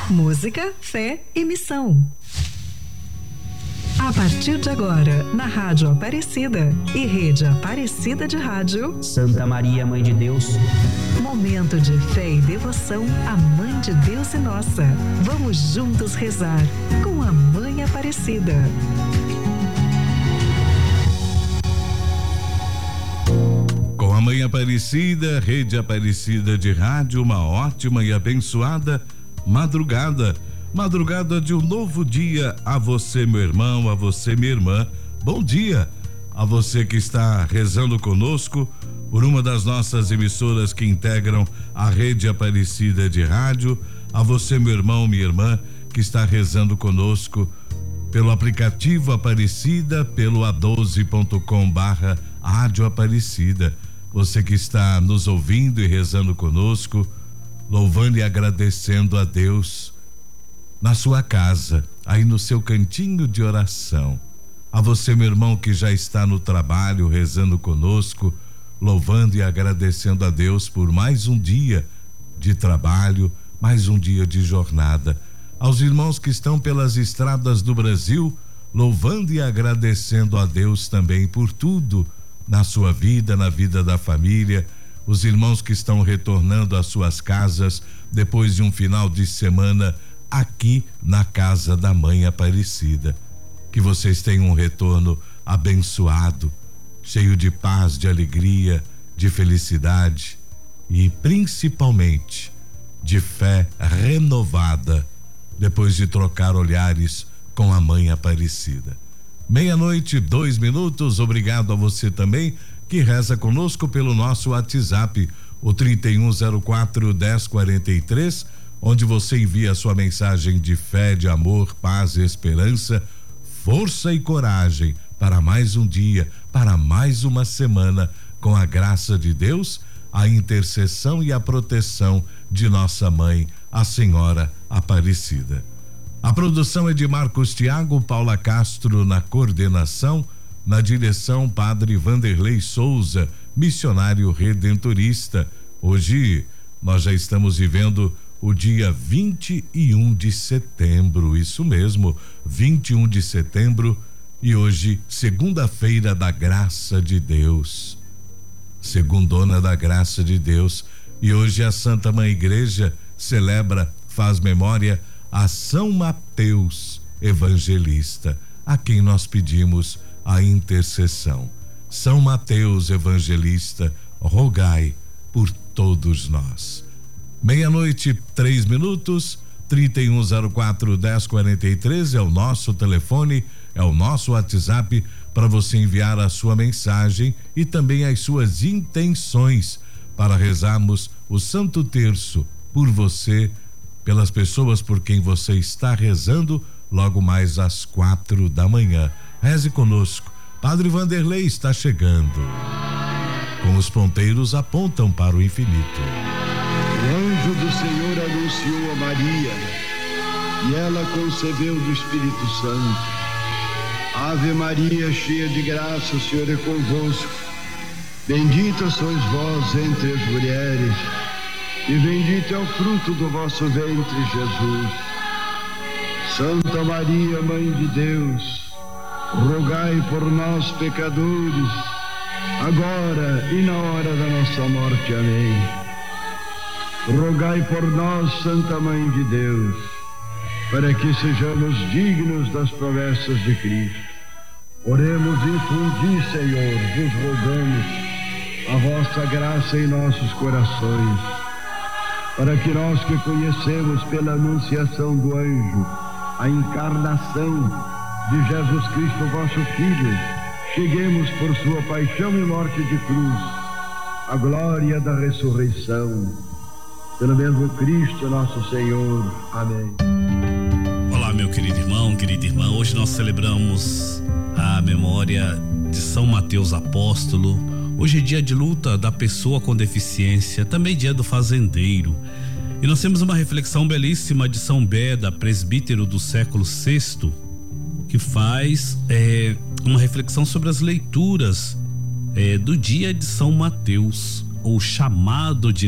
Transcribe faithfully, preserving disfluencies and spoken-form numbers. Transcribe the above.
Música, fé e missão. A partir de agora, na Rádio Aparecida e Rede Aparecida de Rádio, Santa Maria, Mãe de Deus. Momento de fé e devoção à Mãe de Deus e nossa. Vamos juntos rezar com a Mãe Aparecida. Com a Mãe Aparecida, Rede Aparecida de Rádio, uma ótima e abençoada madrugada. Madrugada de um novo dia a você, meu irmão, a você, minha irmã. Bom dia a você que está rezando conosco por uma das nossas emissoras que integram a Rede Aparecida de Rádio. A você, meu irmão, minha irmã, que está rezando conosco pelo aplicativo Aparecida, pelo a doze ponto com barra Rádio Aparecida. Você que está nos ouvindo e rezando conosco, louvando e agradecendo a Deus na sua casa, aí no seu cantinho de oração. A você, meu irmão, que já está no trabalho rezando conosco, louvando e agradecendo a Deus por mais um dia de trabalho, mais um dia de jornada. Aos irmãos que estão pelas estradas do Brasil, louvando e agradecendo a Deus também por tudo na sua vida, na vida da família. Os irmãos que estão retornando às suas casas depois de um final de semana aqui na casa da Mãe Aparecida. Que vocês tenham um retorno abençoado, cheio de paz, de alegria, de felicidade e principalmente de fé renovada depois de trocar olhares com a Mãe Aparecida. Meia-noite, dois minutos. Obrigado a você também que reza conosco pelo nosso WhatsApp, o trinta e um zero quatro, dez quarenta e três, onde você envia a sua mensagem de fé, de amor, paz e esperança, força e coragem para mais um dia, para mais uma semana, com a graça de Deus, a intercessão e a proteção de nossa mãe, a Senhora Aparecida. A produção é de Marcos Thiago, Paula Castro na coordenação, na direção Padre Vanderlei Souza, missionário redentorista. Hoje nós já estamos vivendo o dia vinte e um de setembro, isso mesmo, vinte e um de setembro, e hoje, segunda-feira da graça de Deus, segundona da graça de Deus, e hoje a Santa Mãe Igreja celebra, faz memória a São Mateus Evangelista, a quem nós pedimos a intercessão. São Mateus Evangelista, rogai por todos nós. Meia-noite, três minutos, trinta e um zero quatro, dez quarenta e três é o nosso telefone, é o nosso WhatsApp para você enviar a sua mensagem e também as suas intenções para rezarmos o Santo Terço por você, pelas pessoas por quem você está rezando, logo mais às quatro da manhã. Reze conosco. Padre Vanderlei está chegando. Com os ponteiros apontam para o infinito. O anjo do Senhor anunciou a Maria e ela concebeu do Espírito Santo. Ave Maria, cheia de graça, o Senhor é convosco. Bendita sois vós entre as mulheres e bendito é o fruto do vosso ventre, Jesus. Santa Maria, Mãe de Deus, rogai por nós, pecadores, agora e na hora da nossa morte. Amém. Rogai por nós, Santa Mãe de Deus, para que sejamos dignos das promessas de Cristo. Oremos, infundi, Senhor, vos rogamos a vossa graça em nossos corações, para que nós que conhecemos pela anunciação do anjo a encarnação de Jesus Cristo, vosso Filho, cheguemos por sua paixão e morte de cruz à glória da ressurreição. Pelo mesmo Cristo nosso Senhor. Amém. Olá, meu querido irmão, querida irmã. Hoje nós celebramos a memória de São Mateus Apóstolo. Hoje é dia de luta da pessoa com deficiência, também dia do fazendeiro. E nós temos uma reflexão belíssima de São Beda, presbítero do século sexto, que faz é, uma reflexão sobre as leituras é, do dia de São Mateus, ou chamado de